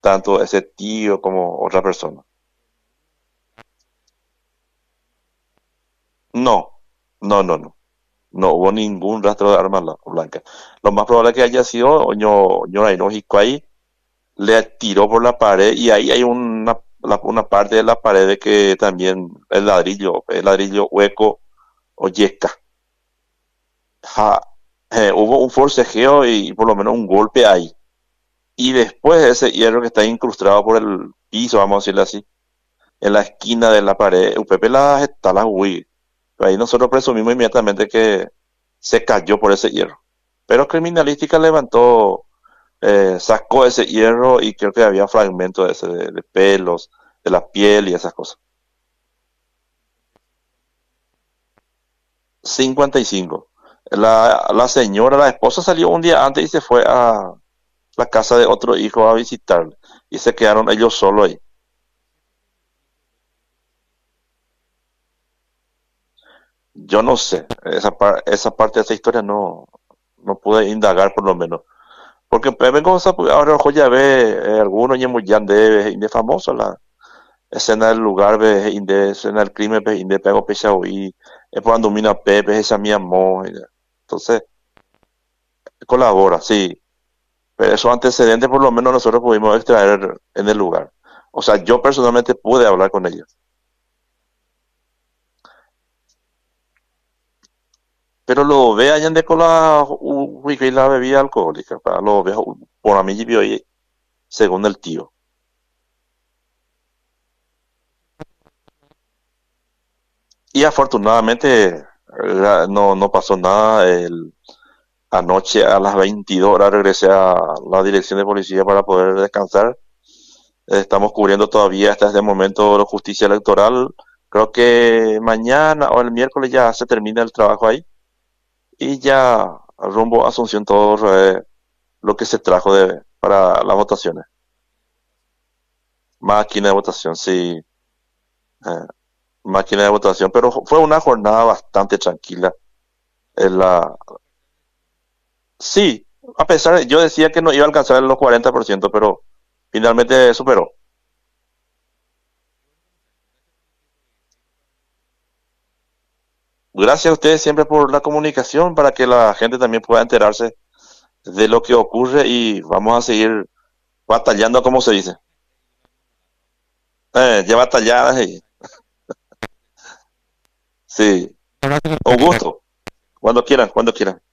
tanto ese tío como otra persona. No, no. No hubo ningún rastro de arma blanca. Lo más probable que haya sido Ñoraino ahí le tiró por la pared y ahí hay una parte de la pared de que también el ladrillo hueco o yesca. Ja, hubo un forcejeo y por lo menos un golpe ahí. Y después ese hierro que está incrustado por el piso, vamos a decirlo así, en la esquina de la pared, UPP está la UI. Ahí nosotros presumimos inmediatamente que se cayó por ese hierro. Pero Criminalística levantó, sacó ese hierro y creo que había fragmentos de pelos, de la piel y esas cosas. 55. La señora, la esposa salió un día antes y se fue a la casa de otro hijo a visitarle. Y se quedaron ellos solos ahí. Yo no sé, esa parte de esa historia no pude indagar por lo menos. Porque me cosa, pues, ahora joya ve algunos y muy de inde famoso la escena del lugar ve inde escena del crimen ve inde pego pecha y es por andumina pepe esa mi amor. Entonces, colabora, sí. Pero esos antecedentes por lo menos nosotros pudimos extraer en el lugar. O sea, yo personalmente pude hablar con ellos. Pero lo ve allá de con la bebida alcohólica. Lo ve por a mí y vio ahí, según el tío. Y afortunadamente no pasó nada. Anoche a las 22 horas regresé a la dirección de policía para poder descansar. Estamos cubriendo todavía hasta este momento la justicia electoral. Creo que mañana o el miércoles ya se termina el trabajo ahí y ya rumbo a Asunción todo lo que se trajo para las votaciones. Máquina de votación, sí, máquina de votación, pero fue una jornada bastante tranquila. En la, sí, a pesar de, yo decía que no iba a alcanzar los 40%, pero finalmente superó. Gracias a ustedes siempre por la comunicación para que la gente también pueda enterarse de lo que ocurre y vamos a seguir batallando, como se dice. Ya batalladas y sí, un gusto. Cuando quieran, cuando quieran.